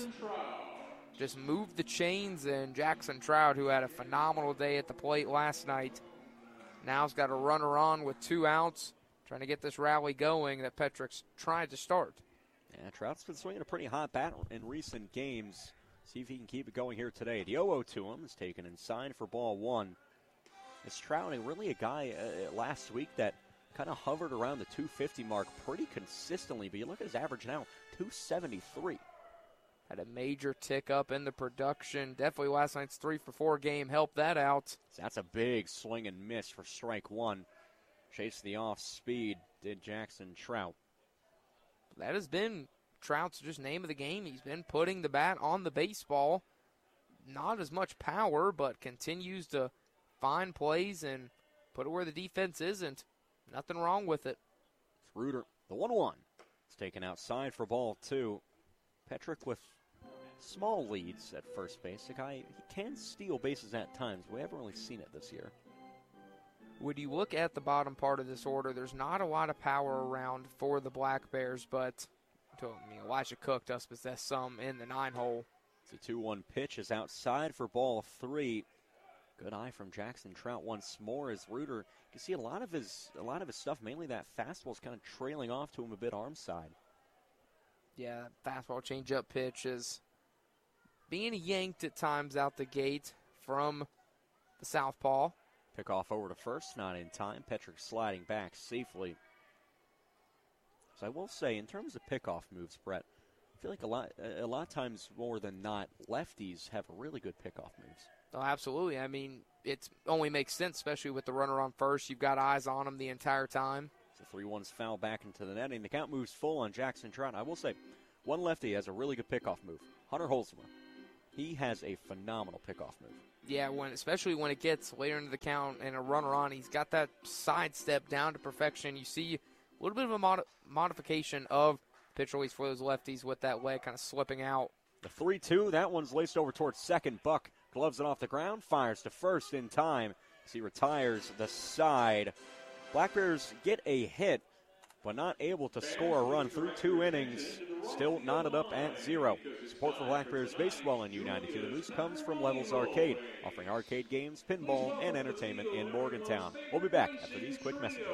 just move the chains, and Jackson Trout, who had a phenomenal day at the plate last night, now's got a runner on with 2 outs, trying to get this rally going that Petrick's tried to start. Yeah, Trout's been swinging a pretty hot bat in recent games. See if he can keep it going here today. The 0-0 to him is taken inside for ball one. It's Trout, really a guy last week that kind of hovered around the 250 mark pretty consistently, but you look at his average now, 273. Had a major tick up in the production. Definitely last night's 3-for-4 game helped that out. So that's a big swing and miss for strike one. Chase the off speed, did Jackson Trout. That has been Trout's just name of the game. He's been putting the bat on the baseball. Not as much power, but continues to find plays and put it where the defense isn't. Nothing wrong with it. It's Reuter, the 1-1. It's taken outside for ball two. Petrick with small leads at first base. The guy, he can steal bases at times. We haven't really seen it this year. When you look at the bottom part of this order, there's not a lot of power around for the Black Bears, but Elijah Cook does possess some in the 9-hole. It's a 2-1 pitch is outside for ball three. Good eye from Jackson Trout once more as Reuter. You can see a lot of his stuff, mainly that fastball, is kind of trailing off to him a bit arm side. Yeah, fastball changeup pitch is being yanked at times out the gate from the southpaw. Pickoff over to first, not in time. Petrick sliding back safely. So I will say, in terms of pickoff moves, Brett, I feel like a lot of times more than not, lefties have really good pickoff moves. Oh, absolutely. It only makes sense, especially with the runner on first. You've got eyes on him the entire time. So 3-1's foul back into the netting. The count moves full on Jackson Trout. I will say, one lefty has a really good pickoff move. Hunter Holzmer. He has a phenomenal pickoff move. Yeah, especially when it gets later into the count and a runner on, he's got that sidestep down to perfection. You see a little bit of a modification of pitch release for those lefties with that leg kind of slipping out. The 3-2, that one's laced over towards second. Buck gloves it off the ground, fires to first in time as he retires the side. Black Bears get a hit, but not able to score a run through 2 innings. Still knotted up at 0. Support for Black Bears baseball in U92 The Moose comes from Levels Arcade, offering arcade games, pinball, and entertainment in Morgantown. We'll be back after these quick messages.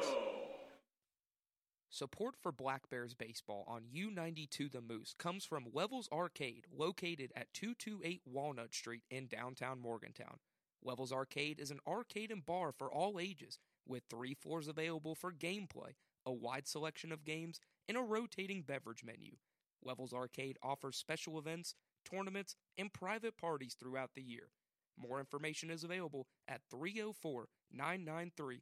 Support for Black Bears baseball on U92 The Moose comes from Levels Arcade, located at 228 Walnut Street in downtown Morgantown. Levels Arcade is an arcade and bar for all ages, with 3 floors available for gameplay, a wide selection of games, and a rotating beverage menu. Levels Arcade offers special events, tournaments, and private parties throughout the year. More information is available at 304-993-3253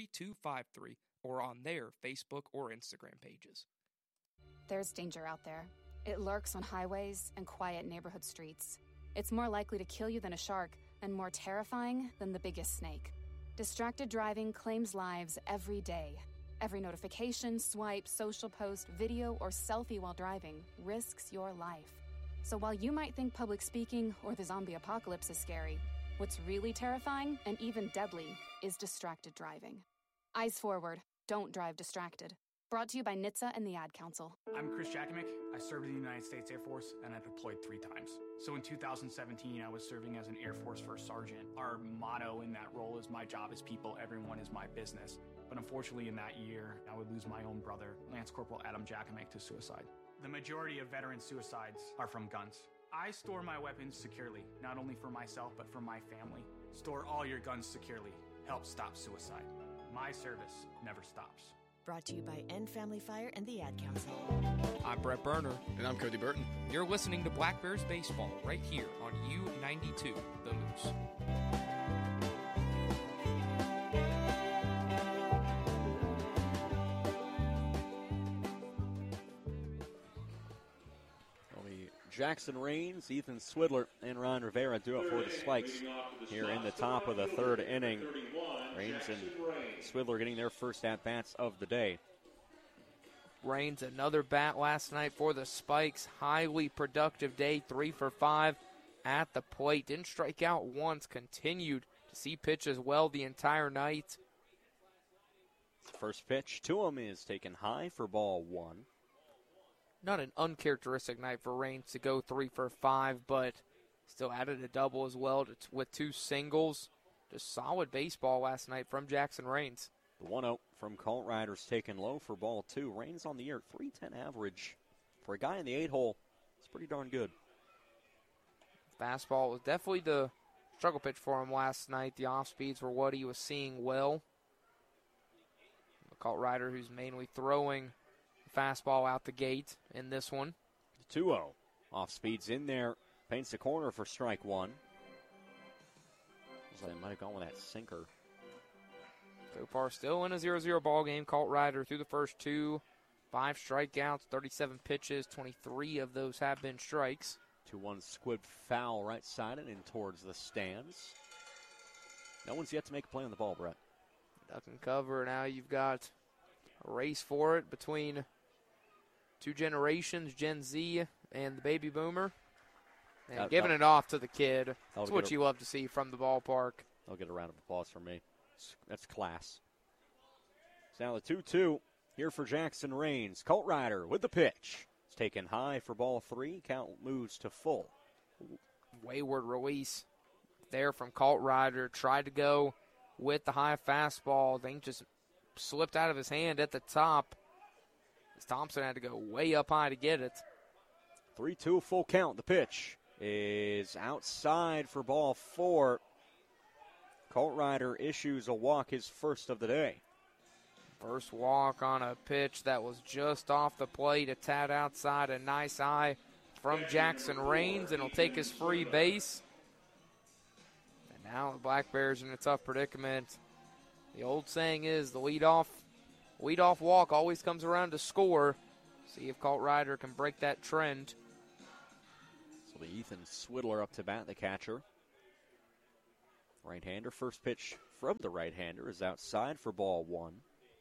or on their Facebook or Instagram pages. There's danger out there. It lurks on highways and quiet neighborhood streets. It's more likely to kill you than a shark and more terrifying than the biggest snake. Distracted driving claims lives every day. Every notification, swipe, social post, video, or selfie while driving risks your life. So while you might think public speaking or the zombie apocalypse is scary, what's really terrifying and even deadly is distracted driving. Eyes forward. Don't drive distracted. Brought to you by NHTSA and the Ad Council. I'm Chris Jakimick. I served in the United States Air Force, and I deployed 3 times. So in 2017, I was serving as an Air Force First Sergeant. Our motto in that role is, my job is people, everyone is my business. But unfortunately in that year, I would lose my own brother, Lance Corporal Adam Jakimick, to suicide. The majority of veteran suicides are from guns. I store my weapons securely, not only for myself, but for my family. Store all your guns securely. Help stop suicide. My service never stops. Brought to you by End Family Fire and the Ad Council. I'm Brett Berner. And I'm Cody Burton. You're listening to Black Bears Baseball right here on U92 The Moose. Jackson Rains, Ethan Swidler, and Ryan Rivera do it for the Spikes here in the top of the 3rd inning. Rains and Swidler getting their first at-bats of the day. Rains, another bat last night for the Spikes. Highly productive day, 3 for 5 at the plate. Didn't strike out once, continued to see pitches well the entire night. First pitch to him is taken high for ball 1. Not an uncharacteristic night for Rains to go 3 for 5, but still added a double as well with 2 singles. Just solid baseball last night from Jackson Rains. The 1-0 from Colt Riders taken low for ball 2. Rains on the year, .310 average. For a guy in the 8-hole, it's pretty darn good. Fastball was definitely the struggle pitch for him last night. The off-speeds were what he was seeing well. The Colt Rider, who's mainly throwing fastball out the gate in this one. 2-0. Off speeds in there. Paints the corner for strike 1. Looks like they might have gone with that sinker. So far, still in a 0-0 ball game. Colt Rider through the first 2. 5 strikeouts, 37 pitches. 23 of those have been strikes. 2-1 squib foul right sided and towards the stands. No one's yet to make a play on the ball, Brett. Duck and cover. Now you've got a race for it between 2 generations, Gen Z and the baby boomer. And giving it off to the kid. That's what you love to see from the ballpark. I'll get a round of applause from me. That's class. So now the 2-2 here for Jackson Rains. Colt Rider with the pitch. It's taken high for ball 3. Count moves to full. Wayward release there from Colt Rider. Tried to go with the high fastball. Thing just slipped out of his hand at the top. As Thompson had to go way up high to get it. 3-2 full count. The pitch is outside for ball 4. Colt Rider issues a walk, his first of the day. First walk on a pitch that was just off the plate, a tad outside, a nice eye from Jackson Rains, and he'll take his free base. And now the Black Bears in a tough predicament. The old saying is the leadoff leadoff walk always comes around to score. See if Colt Ryder can break that trend. So the Ethan Swidler up to bat, the catcher. Right-hander, first pitch from the right-hander is outside for ball 1.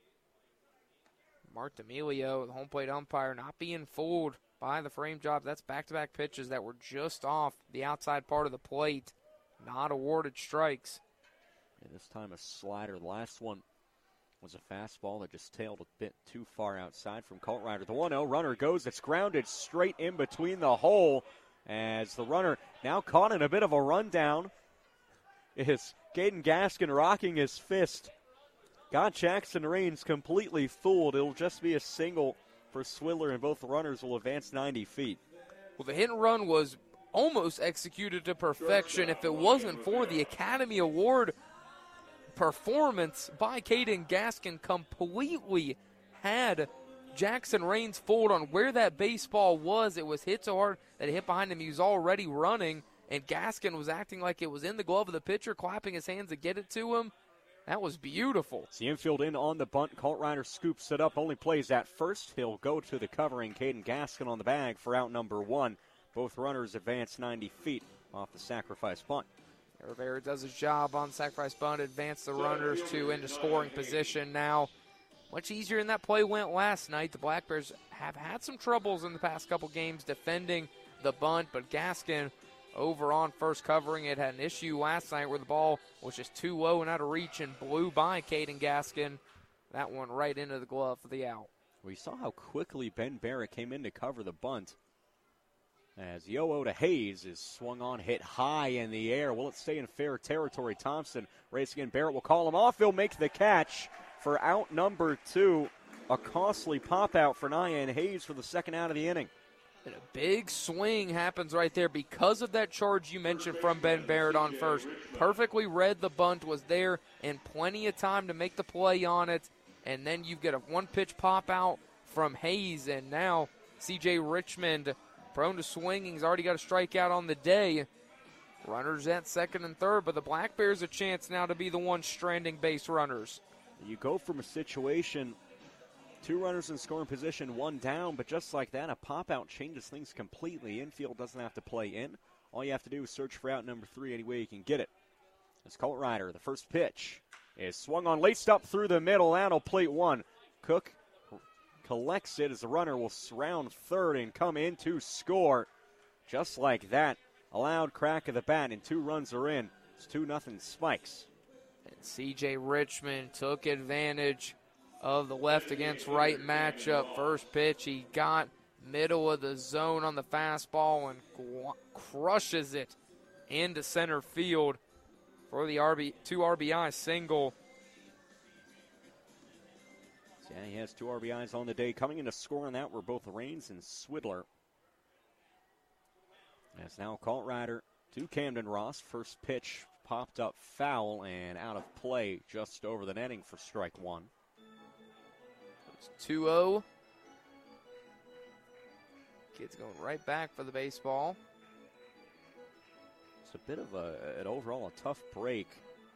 Mark D'Amelio, the home plate umpire, not being fooled by the frame job. That's back-to-back pitches that were just off the outside part of the plate. Not awarded strikes. And this time a slider. The last one was a fastball that just tailed a bit too far outside from Colt Ryder. The 1-0 runner goes. It's grounded straight in between the hole as the runner now caught in a bit of a rundown. Is Caden Gaskin rocking his fist. Got Jackson Rains completely fooled. It'll just be a single for Swidler, and both runners will advance 90 feet. Well, the hit and run was almost executed to perfection if it wasn't for the Academy Award performance by Caden Gaskin. Completely had Jackson Rains fooled on where that baseball was. It was hit so hard that it hit behind him. He was already running, and Gaskin was acting like it was in the glove of the pitcher, clapping his hands to get it to him. That was beautiful. It's the infield in on the bunt. Colt Ryder scoops it up, only plays at first. He'll go to the covering Caden Gaskin on the bag for out number 1. Both runners advance 90 feet off the sacrifice bunt. Rivera does his job on sacrifice bunt, advance the runners into scoring position now. Much easier than that play went last night. The Black Bears have had some troubles in the past couple games defending the bunt, but Gaskin over on first covering it. Had an issue last night where the ball was just too low and out of reach and blew by Caden Gaskin. That one right into the glove for the out. We saw how quickly Ben Barrett came in to cover the bunt. As the 0-0 to Hayes is swung on, hit high in the air. Will it stay in fair territory? Thompson racing in. Barrett will call him off. He'll make the catch for out number 2. A costly pop out for Nyan Hayes for the second out of the inning. And a big swing happens right there because of that charge you mentioned from Ben Barrett on first. Perfectly read the bunt, was there, and plenty of time to make the play on it. And then you get a one-pitch pop out from Hayes, and now C.J. Richmond, prone to swinging, he's already got a strikeout on the day. Runners at second and third, but the Black Bears a chance now to be the one stranding base runners. You go from a situation, 2 runners in scoring position, 1 down, but just like that, a pop-out changes things completely. Infield doesn't have to play in. All you have to do is search for out number 3 any way you can get it. It's Colt Ryder. The first pitch is swung on, laced up through the middle, out of plate 1. Cook collects it as the runner will surround third and come in to score. Just like that, a loud crack of the bat, and 2 runs are in. It's 2-0 Spikes. And C.J. Richmond took advantage of the left against right matchup. First pitch, he got middle of the zone on the fastball and crushes it into center field for the 2 RBI single. Yeah, he has 2 RBIs on the day. Coming in to score on that were both Rains and Swidler. As now Colt Ryder to Camden Ross. First pitch popped up foul and out of play just over the netting for strike 1. It's 2-0. Kid's going right back for the baseball. It's a bit of an overall a tough break.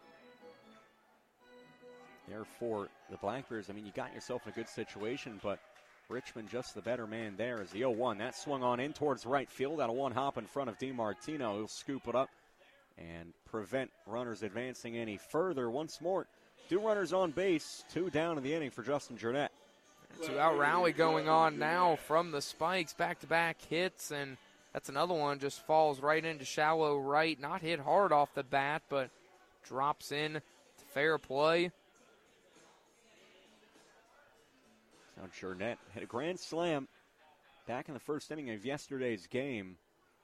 Therefore, the Black Bears, I mean, you got yourself in a good situation, but Richmond just the better man there as the 0-1. That swung on in towards right field. Out of 1 hop in front of DiMartino. He'll scoop it up and prevent runners advancing any further. Once more, 2 runners on base, 2 down in the inning for Justin Jurnett. 2-out rally going on now from the Spikes. Back-to-back hits, and that's another one. Just falls right into shallow right. Not hit hard off the bat, but drops in to fair play. Now Jurnett hit a grand slam back in the first inning of yesterday's game.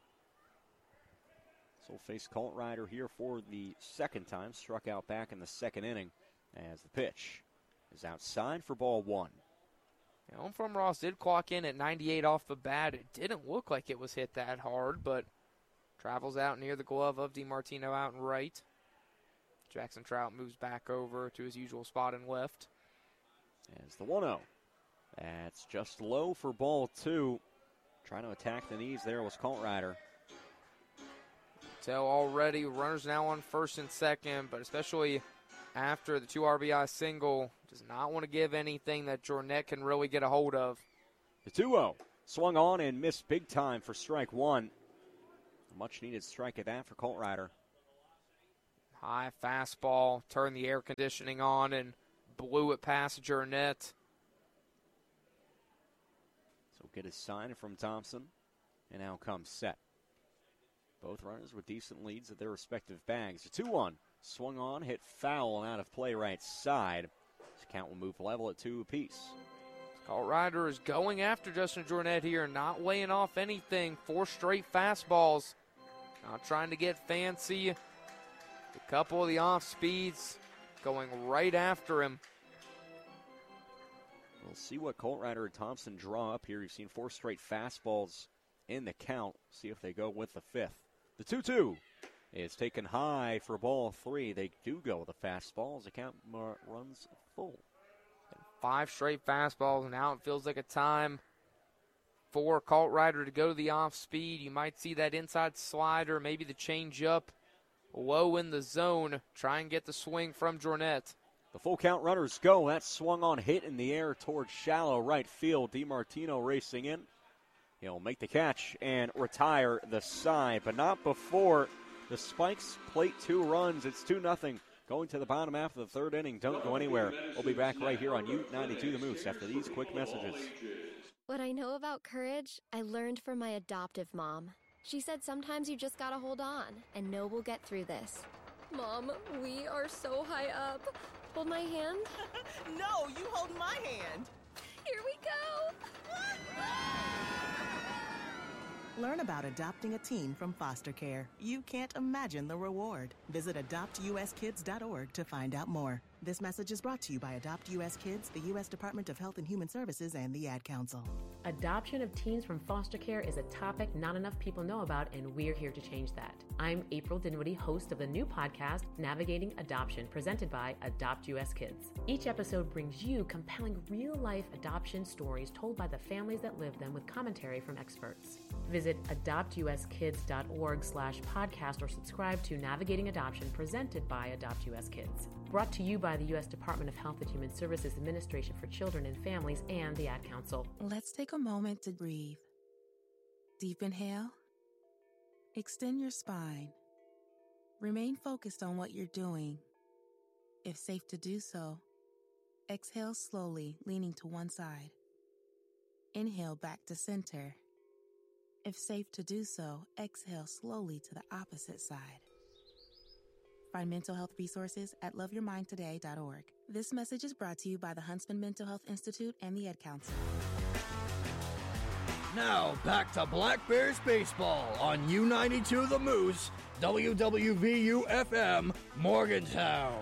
So we'll face Colt Ryder here for the second time. Struck out back in the second inning as the pitch is outside for ball 1. Home from Ross did clock in at 98 off the bat. It didn't look like it was hit that hard, but travels out near the glove of DiMartino out and right. Jackson Trout moves back over to his usual spot in left. As the 1-0. That's just low for ball 2. Trying to attack the knees there was Colt Ryder. So already runners now on first and second, but especially after the 2 RBI single. Does not want to give anything that Jornet can really get a hold of. The 2-0 swung on and missed big time for strike one. A much-needed strike at that for Colt Ryder. High fastball, turned the air conditioning on and blew it past Jornet. So get a sign from Thompson, and now comes set. Both runners with decent leads at their respective bags. A 2-1 swung on, hit foul and out of play right side. This count will move level at 2 apiece. Colt Ryder is going after Justin Jornet here, not laying off anything. 4 straight fastballs. Not trying to get fancy. A couple of the off speeds going right after him. We'll see what Colt Ryder and Thompson draw up here. You've seen 4 straight fastballs in the count. See if they go with the 5th. The 2-2 is taken high for ball 3. They do go with the fastball as the count runs full. 5 straight fastballs, and now it feels like a time for Colt Ryder to go to the off speed. You might see that inside slider, maybe the changeup low in the zone. Try and get the swing from Jornet. The full count runners go. That swung on, hit in the air towards shallow right field. DiMartino racing in. He'll make the catch and retire the side, but not before the Spikes plate 2 runs. It's 2-0. Going to the bottom half of the 3rd inning. Don't go anywhere. We'll be back right here on U92 The Moose after these quick messages. What I know about courage, I learned from my adoptive mom. She said sometimes you just gotta hold on and know we'll get through this. Mom, we are so high up. Hold my hand. No, you hold my hand. Here we go. Learn about adopting a teen from foster care. You can't imagine the reward. Visit adoptuskids.org to find out more. This message is brought to you by Adopt U.S. Kids, the U.S. Department of Health and Human Services, and the Ad Council. Adoption of teens from foster care is a topic not enough people know about, and we're here to change that. I'm April Dinwiddie, host of the new podcast, Navigating Adoption, presented by Adopt U.S. Kids. Each episode brings you compelling real-life adoption stories told by the families that live them with commentary from experts. Visit adoptuskids.org/podcast or subscribe to Navigating Adoption, presented by Adopt U.S. Kids. Brought to you by the U.S. Department of Health and Human Services Administration for Children and Families and the Ad Council. Let's take a moment to breathe. Deep inhale. Extend your spine. Remain focused on what you're doing. If safe to do so, exhale slowly, leaning to one side. Inhale back to center. If safe to do so, exhale slowly to the opposite side. Find mental health resources at loveyourmindtoday.org. This message is brought to you by the Huntsman Mental Health Institute and the Ad Council. Now back to Black Bears baseball on U92 The Moose, WWVU-FM, Morgantown.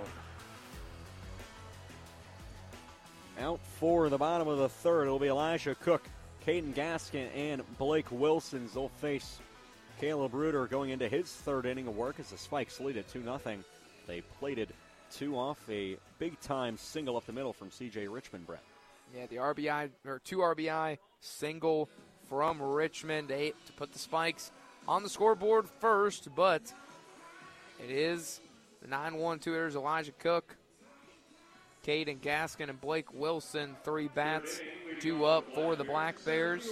Out for the bottom of the 3rd. It'll be Elijah Cook, Caden Gaskin, and Blake Wilson. They'll face Caleb Reuter going into his 3rd inning of work as the Spikes lead at 2-0. They plated 2 off a big-time single up the middle from C.J. Richmond, Brett. Yeah, the 2 RBI single from Richmond to put the Spikes on the scoreboard first, but it is the 9-1 two-hitters, Elijah Cook, Caden Gaskin, and Blake Wilson. 3 bats due up for the Black Bears.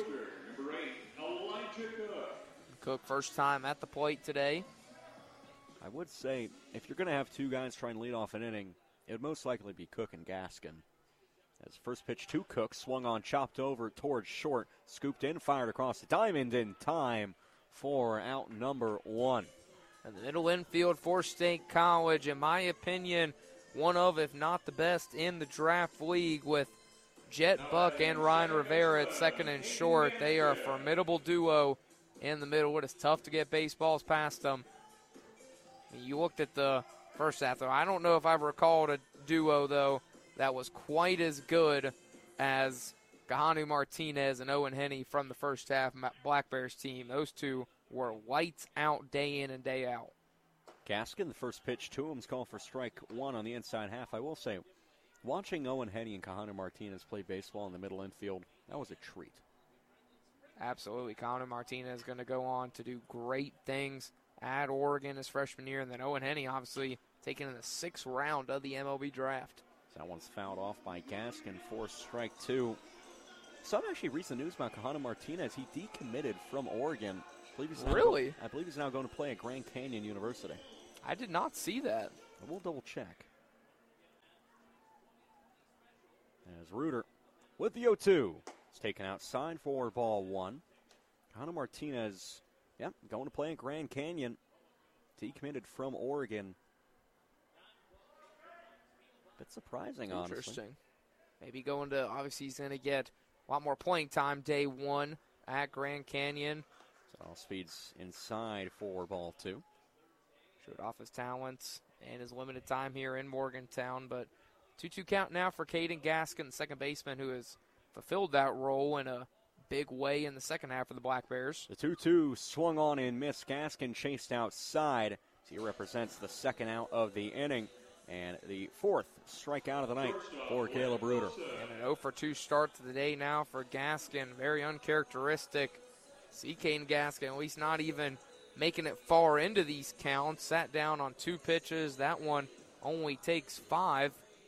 Cook first time at the plate today. I would say if you're going to have 2 guys try and lead off an inning, it would most likely be Cook and Gaskin. As first pitch to Cook, swung on, chopped over towards short, scooped in, fired across the diamond in time for out number 1. And the middle infield for State College, in my opinion, one of, if not the best in the draft league, with Jet Buck and Ryan Rivera at second and short. They are a formidable duo in the middle. It is tough to get baseballs past them. You looked at the first half, though. I don't know if I've recalled a duo, though, that was quite as good as Kahanu Martinez and Owen Henney from the first half Black Bears team. Those two were lights out day in and day out. Gaskin, the first pitch to him is called for strike 1 on the inside half. I will say, watching Owen Henney and Kahanu Martinez play baseball in the middle infield, that was a treat. Absolutely. Kahanu Martinez is going to go on to do great things at Oregon his freshman year, and then Owen Henney, obviously, taken in the 6th round of the MLB draft. That one's fouled off by Gaskin for strike 2. Some actually recent news about Kahana Martinez. He decommitted from Oregon. I believe he's now going to play at Grand Canyon University. I did not see that. We'll double check. As Reuter with the 0-2. It's taken outside for ball 1. Kahana Martinez, going to play at Grand Canyon. Decommitted from Oregon. Bit surprising, honestly. Interesting. Maybe going to, obviously he's going to get a lot more playing time day 1 at Grand Canyon. So all speeds inside for ball 2. Showed off his talents and his limited time here in Morgantown, but 2-2 count now for Caden Gaskin, the second baseman, who has fulfilled that role in a big way in the second half of the Black Bears. The 2-2 swung on and missed. Gaskin chased outside. He represents the second out of the inning and the 4th strikeout of the night for Caleb Reuter. And an 0-for-2 start to the day now for Gaskin. Very uncharacteristic. See Caden Gaskin at least not even making it far into these counts. Sat down on 2 pitches. That one only takes 5.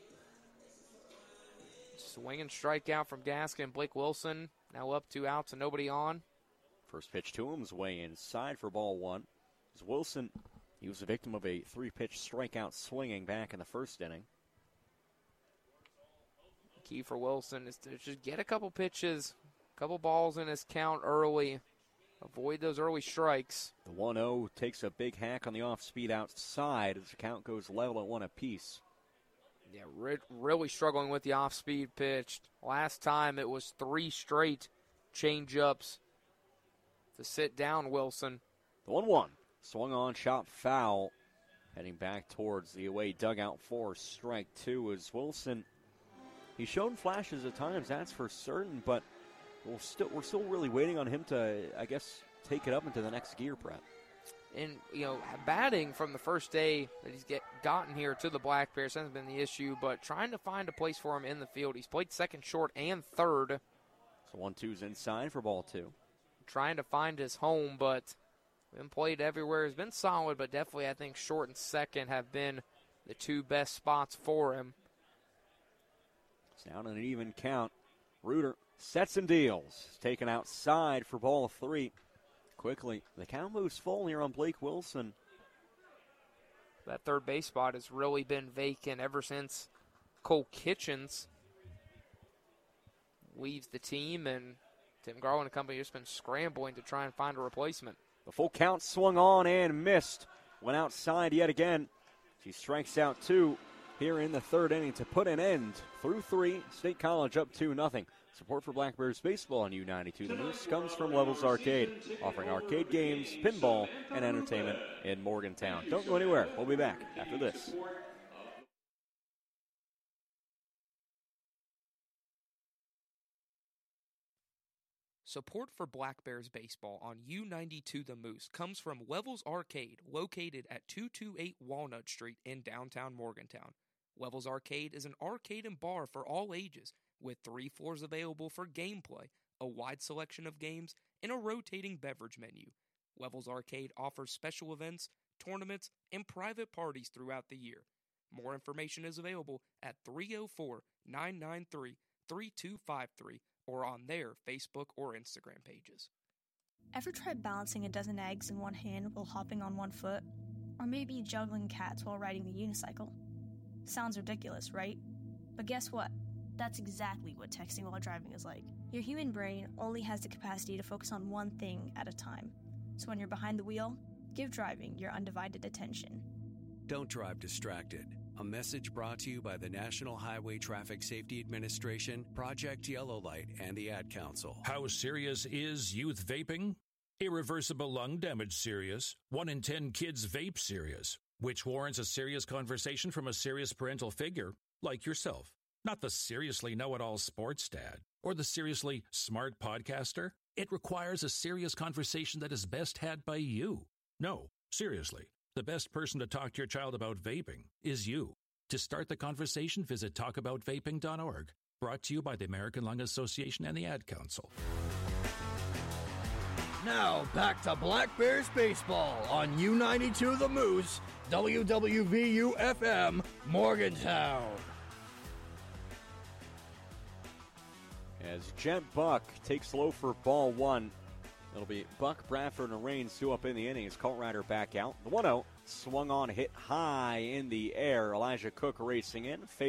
Swing and strikeout from Gaskin. Blake Wilson now up 2 outs and nobody on. First pitch to him is way inside for ball 1. As Wilson, he was a victim of a 3-pitch strikeout swinging back in the first inning. Key for Wilson is to just get a couple pitches, a couple balls in his count early. Avoid those early strikes. The 1-0 takes a big hack on the off-speed outside as the count goes level at 1 apiece. Yeah, really struggling with the off-speed pitch. Last time it was 3 straight change-ups to sit down Wilson. The 1-1 swung on, shot foul. Heading back towards the away dugout for strike 2 as Wilson. He's shown flashes at times, that's for certain, but we're still really waiting on him to, I guess, take it up into the next gear, Brett. And, batting from the first day that he's gotten here to the Black Bears hasn't been the issue, but trying to find a place for him in the field. He's played second, short, and third. So 1-2's inside for ball 2. Trying to find his home, but been played everywhere. He's been solid, but definitely I think short and second have been the 2 best spots for him. It's down an even count. Reuter sets and deals. It's taken outside for ball 3. Quickly, the count moves full here on Blake Wilson. That third base spot has really been vacant ever since Cole Kitchens leaves the team, and Tim Garland and company have just been scrambling to try and find a replacement. The full count swung on and missed. Went outside yet again. She strikes out 2 here in the 3rd inning to put an end through 3. State College up 2-0. Support for Black Bears baseball on U92 The Moose comes from Levels Arcade, offering arcade games, pinball, and entertainment in Morgantown. Don't go anywhere. We'll be back after this. Support for Black Bears baseball on U92 The Moose comes from Levels Arcade, located at 228 Walnut Street in downtown Morgantown. Levels Arcade is an arcade and bar for all ages, with 3 floors available for gameplay, a wide selection of games, and a rotating beverage menu. Levels Arcade offers special events, tournaments, and private parties throughout the year. More information is available at 304-993-3253 or on their Facebook or Instagram pages. Ever tried balancing a dozen eggs in one hand while hopping on one foot? Or maybe juggling cats while riding the unicycle? Sounds ridiculous, right? But guess what? That's exactly what texting while driving is like. Your human brain only has the capacity to focus on one thing at a time. So when you're behind the wheel, give driving your undivided attention. Don't drive distracted. A message brought to you by the National Highway Traffic Safety Administration, Project Yellow Light, and the Ad Council. How serious is youth vaping? Irreversible lung damage serious. 1 in 10 kids vape serious, which warrants a serious conversation from a serious parental figure like yourself. Not the seriously know-it-all sports dad or the seriously smart podcaster. It requires a serious conversation that is best had by you. No, seriously, the best person to talk to your child about vaping is you. To start the conversation, visit talkaboutvaping.org. Brought to you by the American Lung Association and the Ad Council. Now, back to Black Bears baseball on U92 The Moose, WWVU-FM, Morgantown. As Jet Buck takes low for ball one. It'll be Buck, Bradford, and Raines two up in the inning as Colt Ryder back out. The 1-0 swung on, hit high in the air. Elijah Cook racing in.